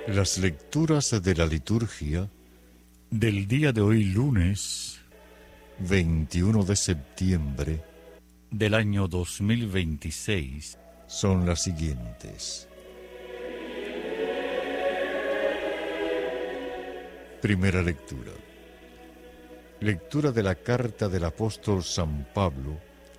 Las lecturas de la liturgia del día de hoy, lunes 21 de septiembre, del año 2026, son las siguientes. Primera lectura. Lectura de la carta del apóstol San Pablo